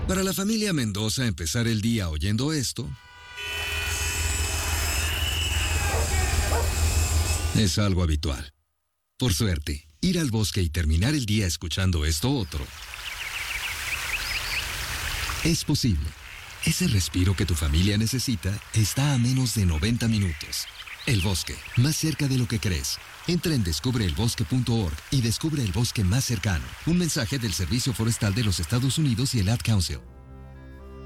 Para la familia Mendoza, empezar el día oyendo esto es algo habitual. Por suerte, ir al bosque y terminar el día escuchando esto otro es posible. Ese respiro que tu familia necesita está a menos de 90 minutos. El bosque, más cerca de lo que crees. Entra en descubreelbosque.org y descubre el bosque más cercano. Un mensaje del Servicio Forestal de los Estados Unidos y el Ad Council.